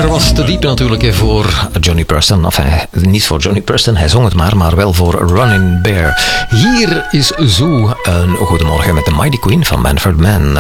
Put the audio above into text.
nummer was te diep natuurlijk voor Johnny Preston. Enfin, niet voor Johnny Preston, hij zong het maar wel voor Running Bear. Hier is Zoo. Een goedemorgen met de Mighty Queen van Manfred Mann.